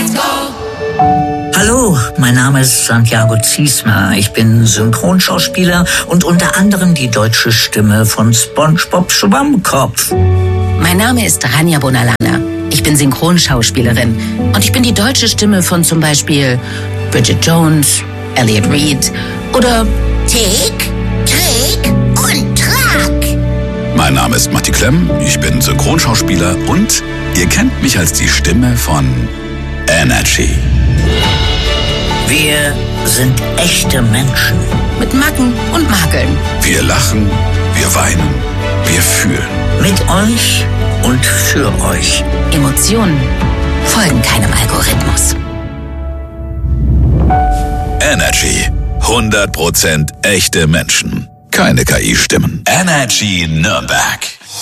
Let's go! Hallo, mein Name ist Santiago Ziesmer. Ich bin Synchronschauspieler und unter anderem die deutsche Stimme von SpongeBob Schwammkopf. Mein Name ist Rania Bonalana. Ich bin Synchronschauspielerin und ich bin die deutsche Stimme von zum Beispiel Bridget Jones, Elliot Reed oder Tick, Trick und Track. Mein Name ist Matti Klemm, ich bin Synchronschauspieler und ihr kennt mich als die Stimme von Energy. Wir sind echte Menschen. Mit Macken und Makeln. Wir lachen, wir weinen, wir fühlen. Mit euch und für euch. Emotionen folgen keinem Algorithmus. Energy. 100% echte Menschen. Keine KI-Stimmen. Energy Nürnberg.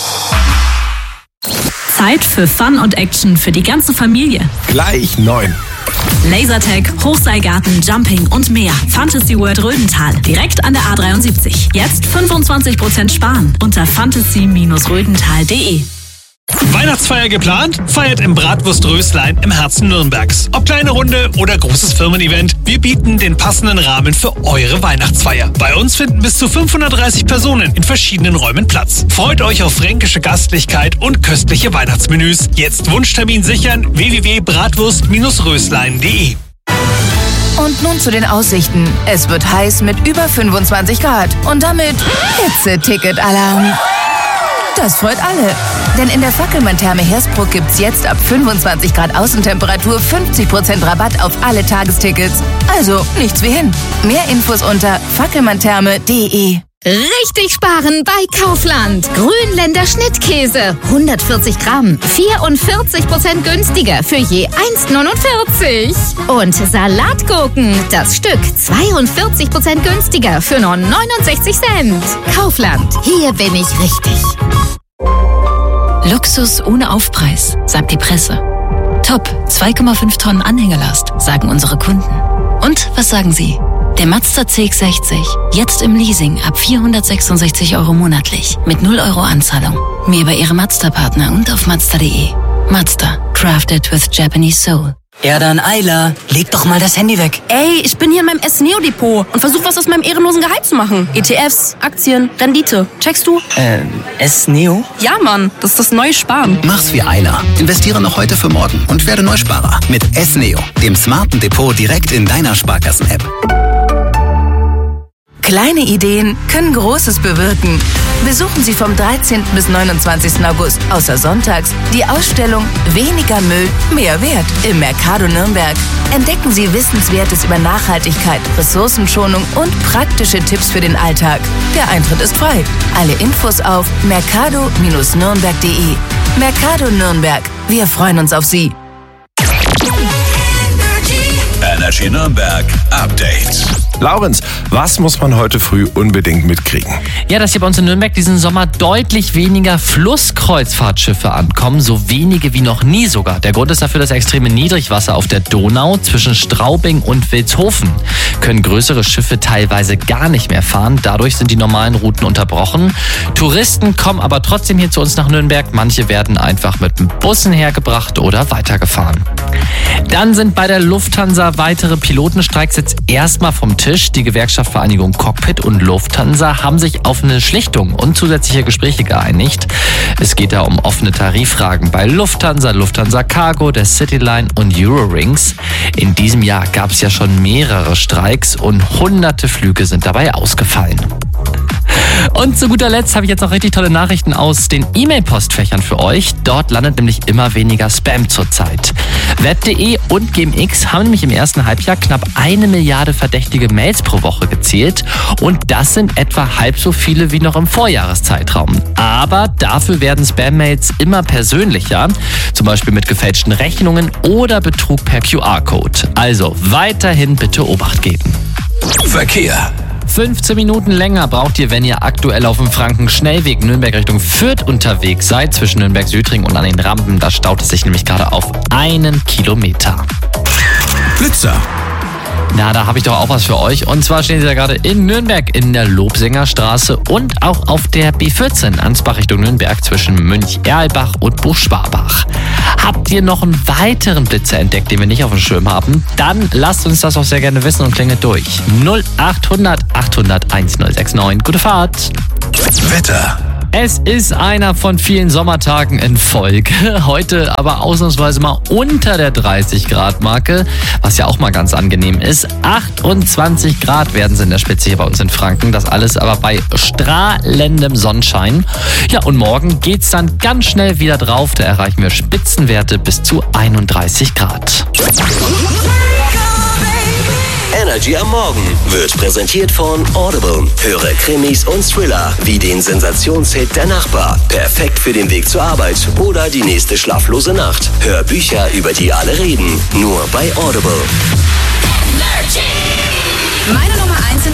Zeit für Fun und Action für die ganze Familie. Gleich 9. Lasertag, Hochseilgarten, Jumping und mehr. Fantasy World Rödental. Direkt an der A73. Jetzt 25% sparen unter fantasy-rödental.de. Weihnachtsfeier geplant? Feiert im Bratwurst Röslein im Herzen Nürnbergs. Ob kleine Runde oder großes Firmen-Event, wir bieten den passenden Rahmen für eure Weihnachtsfeier. Bei uns finden bis zu 530 Personen in verschiedenen Räumen Platz. Freut euch auf fränkische Gastlichkeit und köstliche Weihnachtsmenüs. Jetzt Wunschtermin sichern: www.bratwurst-röslein.de. Und nun zu den Aussichten. Es wird heiß mit über 25 Grad und damit Hitze-Ticket-Alarm. Das freut alle, denn in der Fackelmann-Therme Hersbruck gibt's jetzt ab 25 Grad Außentemperatur 50% Rabatt auf alle Tagestickets. Also nichts wie hin. Mehr Infos unter fackelmanntherme.de. Richtig sparen bei Kaufland. Grünländer Schnittkäse, 140 Gramm, 44% günstiger für je 1,49. Und Salatgurken, das Stück, 42% günstiger für nur 69 Cent. Kaufland, hier bin ich richtig. Luxus ohne Aufpreis, sagt die Presse. Top, 2,5 Tonnen Anhängelast, sagen unsere Kunden. Und was sagen Sie? Der Mazda CX-60, jetzt im Leasing ab 466 € monatlich, mit 0 € Anzahlung. Mehr bei Ihrem Mazda-Partner und auf Mazda.de. Mazda, crafted with Japanese soul. Ja dann, Ayla, leg doch mal das Handy weg. Ey, ich bin hier in meinem S-Neo-Depot und versuche was aus meinem ehrenlosen Gehalt zu machen. ETFs, Aktien, Rendite. Checkst du? S-Neo? Ja, Mann, das ist das neue Sparen. Mach's wie Ayla. Investiere noch heute für morgen und werde Neusparer mit S-Neo, dem smarten Depot direkt in deiner Sparkassen-App. Kleine Ideen können Großes bewirken. Besuchen Sie vom 13. bis 29. August außer sonntags die Ausstellung Weniger Müll, mehr Wert im Mercado Nürnberg. Entdecken Sie Wissenswertes über Nachhaltigkeit, Ressourcenschonung und praktische Tipps für den Alltag. Der Eintritt ist frei. Alle Infos auf mercado-nürnberg.de. Mercado Nürnberg. Wir freuen uns auf Sie. Energy Nürnberg Update. Laurenz, was muss man heute früh unbedingt mitkriegen? Ja, dass hier bei uns in Nürnberg diesen Sommer deutlich weniger Flusskreuzfahrtschiffe ankommen, so wenige wie noch nie sogar. Der Grund ist dafür das extreme Niedrigwasser auf der Donau zwischen Straubing und Vilshofen. Können größere Schiffe teilweise gar nicht mehr fahren, dadurch sind die normalen Routen unterbrochen. Touristen kommen aber trotzdem hier zu uns nach Nürnberg, manche werden einfach mit Bussen hergebracht oder weitergefahren. Dann sind bei der Lufthansa weitere Pilotenstreiks jetzt erstmal vom Tisch. Die Gewerkschaftsvereinigung Cockpit und Lufthansa haben sich auf eine Schlichtung und zusätzliche Gespräche geeinigt. Es geht da um offene Tariffragen bei Lufthansa, Lufthansa Cargo, der Cityline und Eurowings. In diesem Jahr gab es ja schon mehrere Streiks und hunderte Flüge sind dabei ausgefallen. Und zu guter Letzt habe ich jetzt noch richtig tolle Nachrichten aus den E-Mail-Postfächern für euch. Dort landet nämlich immer weniger Spam zurzeit. Web.de und GMX haben nämlich im ersten Halbjahr knapp 1 Milliarde verdächtige Mails pro Woche gezählt. Und das sind etwa halb so viele wie noch im Vorjahreszeitraum. Aber dafür werden Spam-Mails immer persönlicher. Zum Beispiel mit gefälschten Rechnungen oder Betrug per QR-Code. Also weiterhin bitte Obacht geben. Verkehr. 15 Minuten länger braucht ihr, wenn ihr aktuell auf dem Franken-Schnellweg Nürnberg Richtung Fürth unterwegs seid. Zwischen Nürnberg-Südring und an den Rampen, da staut es sich nämlich gerade auf 1 Kilometer. Blitzer. Na, da habe ich doch auch was für euch. Und zwar stehen sie da gerade in Nürnberg in der Lobsingerstraße und auch auf der B14 Ansbach Richtung Nürnberg zwischen Münch-Erlbach und Buchschwabach. Habt ihr noch einen weiteren Blitzer entdeckt, den wir nicht auf dem Schirm haben? Dann lasst uns das auch sehr gerne wissen und klingelt durch. 0800 800 1069. Gute Fahrt. Wetter. Es ist einer von vielen Sommertagen in Folge. Heute aber ausnahmsweise mal unter der 30-Grad-Marke, was ja auch mal ganz angenehm ist. 28 Grad werden es in der Spitze hier bei uns in Franken. Das alles aber bei strahlendem Sonnenschein. Ja, und morgen geht's dann ganz schnell wieder drauf. Da erreichen wir Spitzenwerte bis zu 31 Grad. Energy am Morgen wird präsentiert von Audible. Höre Krimis und Thriller wie den Sensationshit Der Nachbar. Perfekt für den Weg zur Arbeit oder die nächste schlaflose Nacht. Hör Bücher, über die alle reden. Nur bei Audible. Meine Nummer 1 in